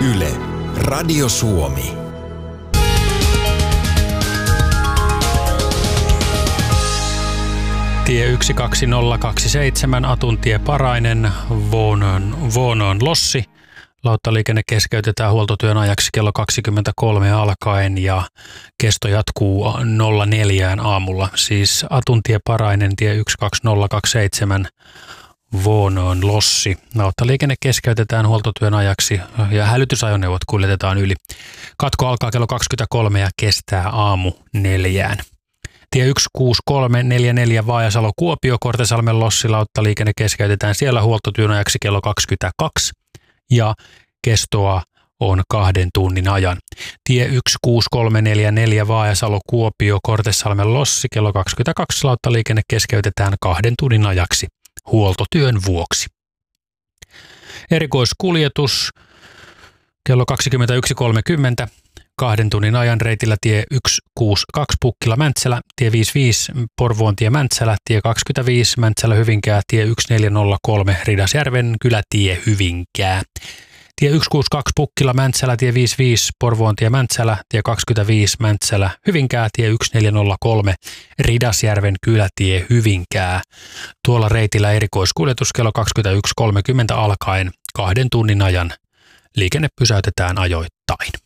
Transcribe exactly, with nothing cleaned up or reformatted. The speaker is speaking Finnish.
Yle, Radio Suomi. Tie yksi kaksi nolla kaksi seitsemän, Atuntie Parainen, Vuonoon, Vuonoon Lossi. Lauttaliikenne keskeytetään huoltotyön ajaksi kello kaksikymmentäkolme alkaen ja kesto jatkuu nolla neljään aamulla. Siis Atuntie Parainen, tie yksi kaksi nolla kaksi seitsemän, Vuonoon Lossi. Lauttaliikenne keskeytetään huoltotyön ajaksi ja hälytysajoneuvot kuljetetaan yli. Katko alkaa kello kaksikymmentäkolme ja kestää aamu neljään. Tie yksi kuusi kolme neljä neljä Vaajasalo Kuopio, Kortesalmen Lossi. Lauttaliikenne keskeytetään siellä huoltotyön ajaksi kello kaksikymmentäkaksi ja kestoa on kahden tunnin ajan. Tie yksi kuusi kolme neljä neljä Vaajasalo Kuopio, Kortesalmen Lossi. Kello kaksikymmentäkaksi lauttaliikenne keskeytetään kahden tunnin ajaksi huoltotyön vuoksi. Erikoiskuljetus kello kaksikymmentäyksi kolmekymmentä. Kahden tunnin ajan reitillä tie yksi kuusi kaksi Pukkila Mäntsälä, tie viisikymmentäviisi Porvoontie Mäntsälä, tie kaksikymmentäviisi Mäntsälä Hyvinkää, tie yksi neljä nolla kolme Ridasjärven kylätie Hyvinkää. Tie yksi kuusi kaksi Pukkila Mäntsälä, tie viisikymmentäviisi Porvoontie Mäntsälä, tie kaksikymmentäviisi Mäntsälä Hyvinkää, tie yksi neljä nolla kolme Ridasjärven kylätie Hyvinkää. Tuolla reitillä erikoiskuljetus kello kaksikymmentäyksi kolmekymmentä alkaen kahden tunnin ajan. Liikenne pysäytetään ajoittain.